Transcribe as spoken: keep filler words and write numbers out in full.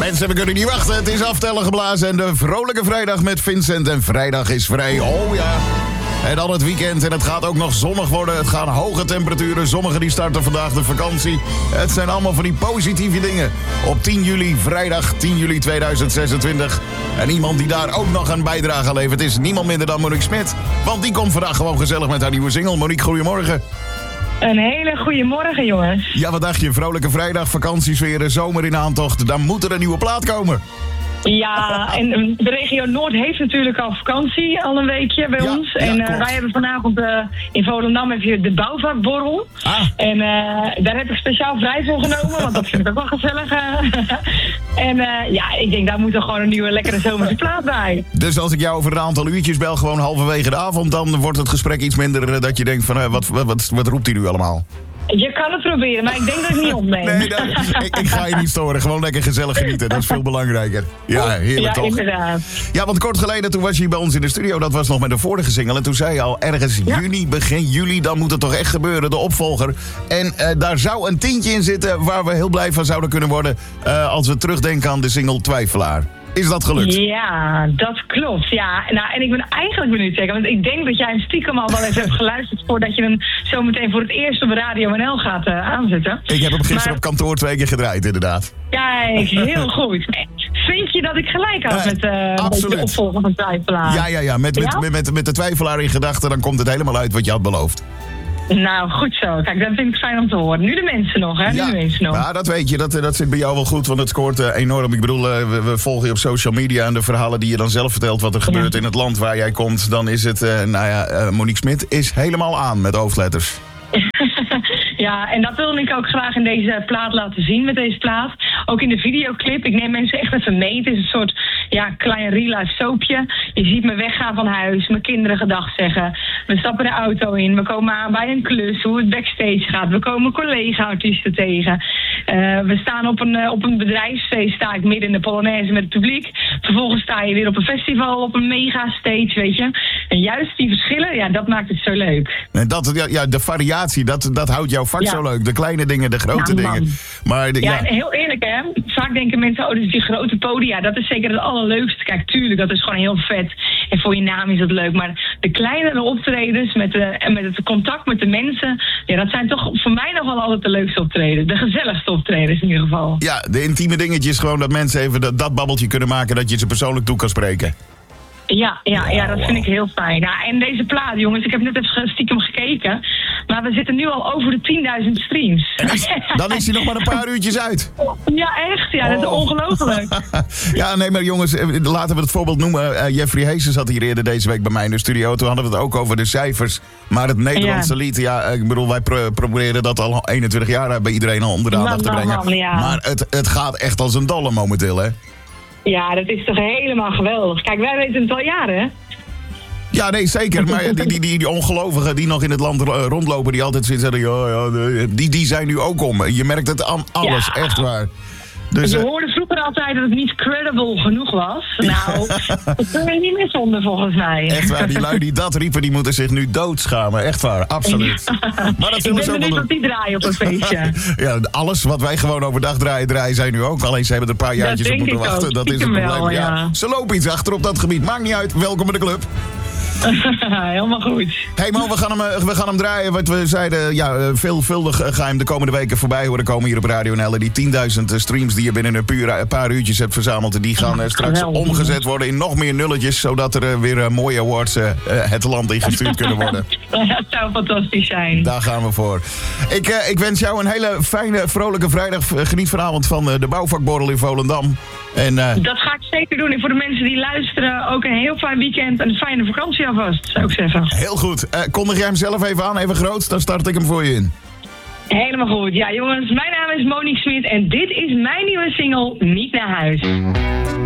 Mensen, we kunnen niet wachten. Het is aftellen geblazen en de vrolijke vrijdag met Vincent. En vrijdag is vrij. Oh ja. En dan het weekend en het gaat ook nog zonnig worden. Het gaan hoge temperaturen. Sommigen die starten vandaag de vakantie. Het zijn allemaal van die positieve dingen. Op tien juli, vrijdag tien juli tweeduizend zesentwintig. En iemand die daar ook nog een bijdrage levert is niemand minder dan Monique Smit. Want die komt vandaag gewoon gezellig met haar nieuwe single. Monique, goedemorgen. Een hele goede morgen, jongens. Ja, wat dacht je? Vrolijke vrijdag, vakantiesferen, zomer in aantocht. Dan moet er een nieuwe plaat komen. Ja, en de regio Noord heeft natuurlijk al vakantie, al een weekje bij ja, ons. Ja, en uh, klopt. wij hebben vanavond uh, in Volendam heb je de bouwvakborrel. Ah. En uh, daar heb ik speciaal vrij voor genomen, want dat vind ik ook wel gezellig. Uh. en uh, ja, ik denk daar moet er gewoon een nieuwe lekkere zomerse plaat bij. Dus als ik jou over een aantal uurtjes bel, gewoon halverwege de avond, dan wordt het gesprek iets minder uh, dat je denkt van uh, wat, wat, wat, wat roept hij nu allemaal? Je kan het proberen, maar ik denk dat ik niet opneem. Nee, dat, ik, ik ga je niet storen. Gewoon lekker gezellig genieten. Dat is veel belangrijker. Ja, heerlijk ja, toch? Inderdaad. Ja, want kort geleden toen was je hier bij ons in de studio. Dat was nog met de vorige single. En toen zei je al ergens Ja. juni, begin juli, dan moet het toch echt gebeuren. De opvolger. En uh, daar zou een tientje in zitten waar we heel blij van zouden kunnen worden. Uh, als we terugdenken aan de single Twijfelaar. Is dat gelukt? Ja, dat klopt. Ja, nou, en ik ben eigenlijk benieuwd zeker, want ik denk dat jij hem stiekem al wel eens hebt geluisterd voordat je hem zo meteen voor het eerst op Radio N L gaat uh, aanzetten. Ik heb hem gisteren Maar- op kantoor twee keer gedraaid, inderdaad. Kijk, heel goed. Vind je dat ik gelijk had Nee, met, uh, met absoluut. de opvolger van Twijfelaar? Ja, ja, ja. Met, met, Ja? met, met, met de twijfelaar in gedachten, dan komt het helemaal uit wat je had beloofd. Nou, goed zo. Kijk, dat vind ik fijn om te horen. Nu de mensen nog, hè? Nu de mensen nog. ja, dat weet je. Dat, dat zit bij jou wel goed, want het scoort uh, enorm. Ik bedoel, uh, we, we volgen je op social media en de verhalen die je dan zelf vertelt wat er gebeurt Ja. in het land waar jij komt. Dan is het, uh, nou ja, uh, Monique Smit is helemaal aan met hoofdletters. Ja, en dat wilde ik ook graag in deze plaat laten zien, met deze plaat. Ook in de videoclip. Ik neem mensen echt even mee. Het is een soort ja, klein real-life soapje. Je ziet me weggaan van huis, mijn kinderen gedag zeggen. We stappen de auto in, we komen aan bij een klus, hoe het backstage gaat. We komen collega-artiesten tegen. Uh, we staan op een, uh, op een bedrijfsfeest, sta ik midden in de Polonaise met het publiek. Vervolgens sta je weer op een festival, op een mega-stage, weet je. En juist die verschillen, ja, dat maakt het zo leuk. En dat, ja, ja, de variatie, dat, dat houdt jouw vak Ja. zo leuk. De kleine dingen, de grote Ja, man. dingen. Maar de, Ja, ja, en heel eerlijk hè, vaak denken mensen, oh, dus die grote podia, dat is zeker het allerleukste. Kijk, tuurlijk, dat is gewoon heel vet. En voor je naam is dat leuk. Maar de kleinere optredens met, de, en met het contact met de mensen, ja, dat zijn toch voor mij nog wel altijd de leukste optredens. De gezelligste optredens in ieder geval. ja, de intieme dingetjes, gewoon dat mensen even dat, dat babbeltje kunnen maken dat je ze persoonlijk toe kan spreken. Ja, ja, ja, dat Wow. vind ik heel fijn. Nou, en deze plaat, jongens, ik heb net even stiekem gekeken. Maar we zitten nu al over de tienduizend streams. En is- dan is hij nog maar een paar uurtjes uit. Ja, echt. Ja, dat is Oh. ongelooflijk. Ja, nee, maar jongens, eh, laten we het voorbeeld noemen. Uh, Jeffrey Heesen zat hier eerder deze week bij mij in de studio. Toen hadden we het ook over de cijfers. Maar het Nederlandse Ja. lied, ja, ik bedoel, wij pro- proberen dat al eenentwintig jaar bij iedereen al onder de aandacht te Man, man, brengen. man, ja. Maar het, het gaat echt als een dolle momenteel, hè? Ja, dat is toch helemaal geweldig. Kijk, wij weten het al jaren, hè? Ja, nee, zeker. Maar die, die, die, die ongelovigen die nog in het land uh, rondlopen, die altijd zitten zeggen, ja, ja, de- die, die zijn nu ook om. Je merkt het aan alles, Ja. echt waar. Dus, Je eh, hoorde vroeger altijd dat het niet credible genoeg was. Nou, dat kun je niet meer zonder volgens mij. echt waar, die lui die dat riepen, die moeten zich nu doodschamen. Echt waar, absoluut. Maar dat Ik zullen ze ben ook wel benieuwd doen. wat die draaien op een feestje. Ja, alles wat wij gewoon overdag draaien, draaien zij nu ook. Alleen ze hebben er een paar jaartjes op denk moeten ik wachten. ook. Dat is het Stiekem probleem. wel, ja. Ze lopen iets achter op dat gebied. Maakt niet uit. Welkom in de club. Helemaal goed. Hé hey Mo, we gaan, hem, eh, we gaan hem draaien. Wat we zeiden, ja, eh, veelvuldig eh, ga je hem de komende weken voorbij horen komen hier op Radio N L. En die tienduizend streams die je binnen een, puur, een paar uurtjes hebt verzameld, die gaan eh, straks geweldig. omgezet worden in nog meer nulletjes. Zodat er eh, weer eh, mooie awards eh, eh, het land ingestuurd kunnen worden. Dat zou fantastisch zijn. Daar gaan we voor. Ik, eh, ik wens jou een hele fijne, vrolijke vrijdag. Geniet vanavond van eh, de bouwvakborrel in Volendam. En eh, Dat ga ik zeker doen. En voor de mensen die luisteren, ook een heel fijn weekend en een fijne vakantie alvast, zou ik zeggen. heel goed. Eh, kondig jij hem zelf even aan, even groot. Dan start ik hem voor je in. Helemaal goed. Ja, jongens, mijn naam is Monique Smit en dit is mijn nieuwe single Niet naar huis.